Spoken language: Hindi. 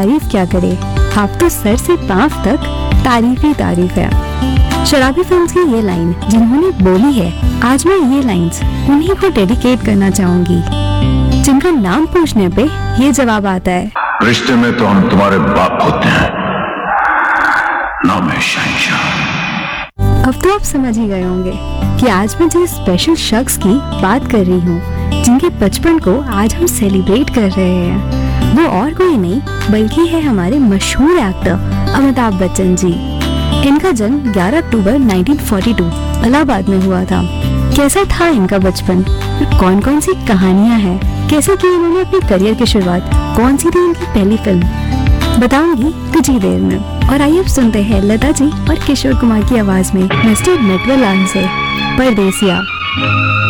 तारीफ क्या करे, आप तो सर से पांव तक तारीफ ही तारीफ है। शराबी फिल्म्स की ये लाइन जिन्होंने बोली है, आज मैं ये लाइंस उन्हीं को डेडिकेट करना चाहूंगी, जिनका नाम पूछने पे ये जवाब आता है, रिश्ते में तो हम तुम्हारे बाप होते हैं, नाम है शहंशाह। अब तो आप समझ ही गए होंगे कि आज मैं जिस स्पेशल शख्स की बात कर रही हूँ, जिनके बचपन को आज हम सेलिब्रेट कर रहे हैं, वो और कोई नहीं बल्कि है हमारे मशहूर एक्टर अमिताभ बच्चन जी। इनका जन्म 11 अक्टूबर 1942 इलाहाबाद में हुआ था। कैसा था इनका बचपन, कौन कौन सी कहानियां हैं, कैसे की इन्होंने अपनी करियर की शुरुआत, कौन सी थी इनकी पहली फिल्म, बताऊंगी कुछ ही देर में। और आइए अब सुनते हैं लता जी और किशोर कुमार की आवाज में मिस्टर नटवरलाल से परदेसिया।